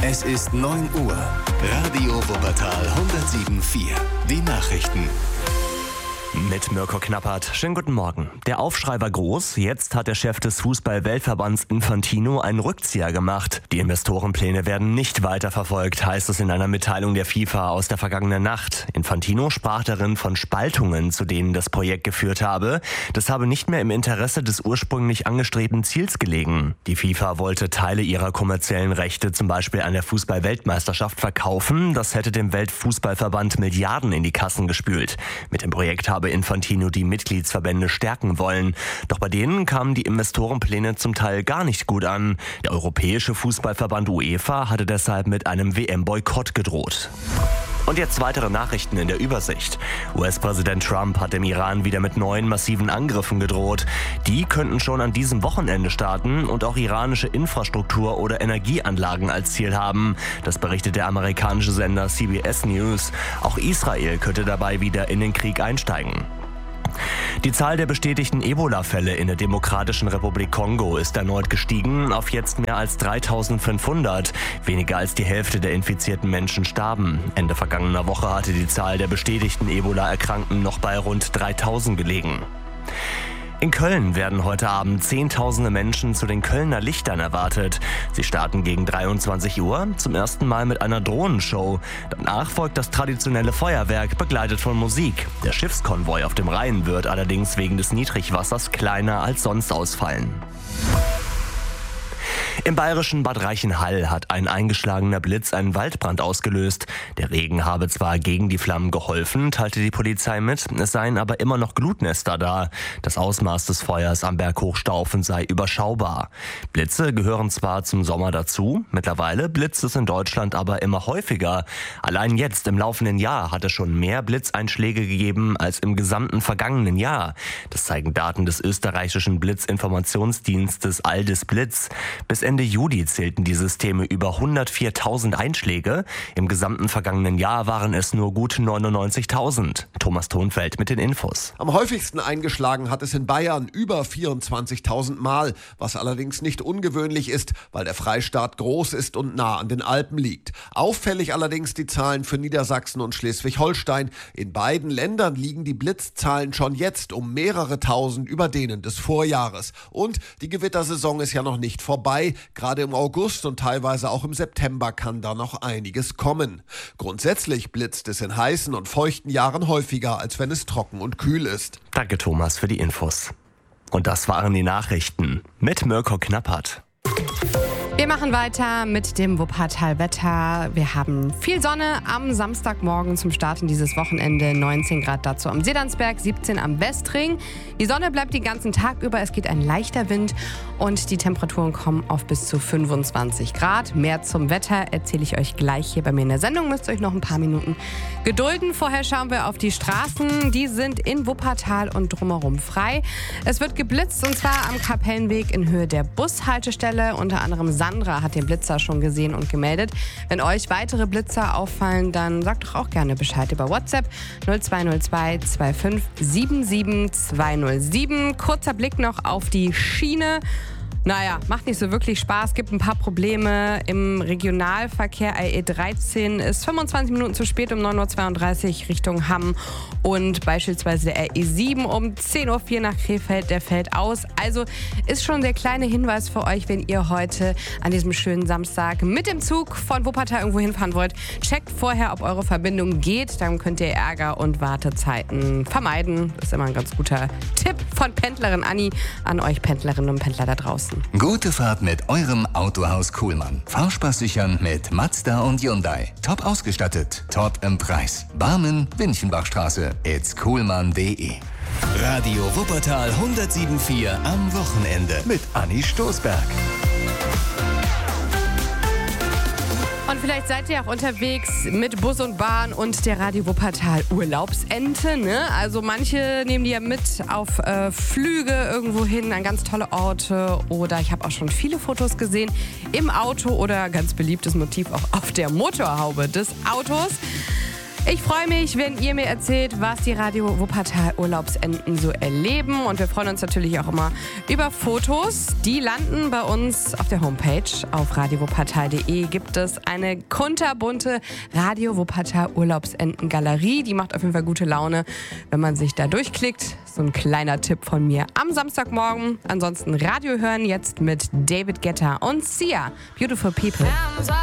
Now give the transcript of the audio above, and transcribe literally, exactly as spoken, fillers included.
Es ist neun Uhr. Radio Wuppertal hundertsieben Komma vier. Die Nachrichten. Mit Mirko Knappert. Schönen guten Morgen. Der Aufschrei war groß. Jetzt hat der Chef des Fußball-Weltverbands Infantino einen Rückzieher gemacht. Die Investorenpläne werden nicht weiterverfolgt, heißt es in einer Mitteilung der FIFA aus der vergangenen Nacht. Infantino sprach darin von Spaltungen, zu denen das Projekt geführt habe. Das habe nicht mehr im Interesse des ursprünglich angestrebten Ziels gelegen. Die FIFA wollte Teile ihrer kommerziellen Rechte, zum Beispiel an der Fußball-Weltmeisterschaft, verkaufen. Das hätte dem Weltfußballverband Milliarden in die Kassen gespült. Mit dem Projekt habe Infantino die Mitgliedsverbände stärken wollen. Doch bei denen kamen die Investorenpläne zum Teil gar nicht gut an. Der Europäische Fußballverband UEFA hatte deshalb mit einem W M-Boykott gedroht. Und jetzt weitere Nachrichten in der Übersicht. U S-Präsident Trump hat dem Iran wieder mit neuen massiven Angriffen gedroht. Die könnten schon an diesem Wochenende starten und auch iranische Infrastruktur oder Energieanlagen als Ziel haben. Das berichtet der amerikanische Sender C B S News. Auch Israel könnte dabei wieder in den Krieg einsteigen. Die Zahl der bestätigten Ebola-Fälle in der Demokratischen Republik Kongo ist erneut gestiegen auf jetzt mehr als dreitausendfünfhundert. Weniger als die Hälfte der infizierten Menschen starben. Ende vergangener Woche hatte die Zahl der bestätigten Ebola-Erkrankten noch bei rund dreitausend gelegen. In Köln werden heute Abend Zehntausende Menschen zu den Kölner Lichtern erwartet. Sie starten gegen dreiundzwanzig Uhr zum ersten Mal mit einer Drohnenshow. Danach folgt das traditionelle Feuerwerk, begleitet von Musik. Der Schiffskonvoi auf dem Rhein wird allerdings wegen des Niedrigwassers kleiner als sonst ausfallen. Im bayerischen Bad Reichenhall hat ein eingeschlagener Blitz einen Waldbrand ausgelöst. Der Regen habe zwar gegen die Flammen geholfen, teilte die Polizei mit, es seien aber immer noch Glutnester da. Das Ausmaß des Feuers am Berg Hochstaufen sei überschaubar. Blitze gehören zwar zum Sommer dazu, mittlerweile blitzt es in Deutschland aber immer häufiger. Allein jetzt im laufenden Jahr hat es schon mehr Blitzeinschläge gegeben als im gesamten vergangenen Jahr. Das zeigen Daten des österreichischen Blitzinformationsdienstes Aldis Blitz. Bis Ende Juli zählten die Systeme über hundertviertausend Einschläge. Im gesamten vergangenen Jahr waren es nur gut neunundneunzigtausend. Thomas Thonfeld mit den Infos. Am häufigsten eingeschlagen hat es in Bayern über vierundzwanzigtausend Mal, was allerdings nicht ungewöhnlich ist, weil der Freistaat groß ist und nah an den Alpen liegt. Auffällig allerdings die Zahlen für Niedersachsen und Schleswig-Holstein. In beiden Ländern liegen die Blitzzahlen schon jetzt um mehrere tausend über denen des Vorjahres. Und die Gewittersaison ist ja noch nicht vorbei. Gerade im August und teilweise auch im September kann da noch einiges kommen. Grundsätzlich blitzt es in heißen und feuchten Jahren häufiger, als wenn es trocken und kühl ist. Danke Thomas für die Infos. Und das waren die Nachrichten mit Mirko Knappert. Wir machen weiter mit dem Wuppertal-Wetter. Wir haben viel Sonne am Samstagmorgen zum Start in dieses Wochenende. neunzehn Grad dazu am Sedandsberg, siebzehn am Westring. Die Sonne bleibt den ganzen Tag über. Es geht ein leichter Wind und die Temperaturen kommen auf bis zu fünfundzwanzig Grad. Mehr zum Wetter erzähle ich euch gleich hier bei mir in der Sendung. Müsst ihr euch noch ein paar Minuten gedulden. Vorher schauen wir auf die Straßen. Die sind in Wuppertal und drumherum frei. Es wird geblitzt und zwar am Kapellenweg in Höhe der Bushaltestelle. Unter anderem Sandra hat den Blitzer schon gesehen und gemeldet. Wenn euch weitere Blitzer auffallen, dann sagt doch auch gerne Bescheid über WhatsApp null zwei null zwei zwei fünf sieben sieben zwei null sieben. Kurzer Blick noch auf die Schiene. Naja, macht nicht so wirklich Spaß, gibt ein paar Probleme im Regionalverkehr. R E dreizehn ist fünfundzwanzig Minuten zu spät um neun Uhr zweiunddreißig Richtung Hamm und beispielsweise der R E sieben um zehn Uhr vier nach Krefeld, der fällt aus. Also ist schon der kleine Hinweis für euch, wenn ihr heute an diesem schönen Samstag mit dem Zug von Wuppertal irgendwo hinfahren wollt. Checkt vorher, ob eure Verbindung geht, dann könnt ihr Ärger und Wartezeiten vermeiden. Das ist immer ein ganz guter Tipp von Pendlerin Anni an euch Pendlerinnen und Pendler da draußen. Gute Fahrt mit eurem Autohaus Kuhlmann. Fahrspaß sichern mit Mazda und Hyundai. Top ausgestattet, top im Preis. Barmen, Winchenbachstraße, it's kuhlmann punkt de. Radio Wuppertal hundertsieben Komma vier am Wochenende mit Anni Stoßberg. Und vielleicht seid ihr auch unterwegs mit Bus und Bahn und der Radio Wuppertal Urlaubsente, ne? Also manche nehmen die ja mit auf äh, Flüge irgendwo hin, an ganz tolle Orte. Oder ich habe auch schon viele Fotos gesehen im Auto oder ganz beliebtes Motiv auch auf der Motorhaube des Autos. Ich freue mich, wenn ihr mir erzählt, was die Radio Wuppertal Urlaubsenden so erleben. Und wir freuen uns natürlich auch immer über Fotos. Die landen bei uns auf der Homepage. Auf radio wuppertal punkt de gibt es eine kunterbunte Radio Wuppertal Urlaubsenden Galerie. Die macht auf jeden Fall gute Laune, wenn man sich da durchklickt. So ein kleiner Tipp von mir am Samstagmorgen. Ansonsten Radio hören jetzt mit David Guetta und Sia. Beautiful People.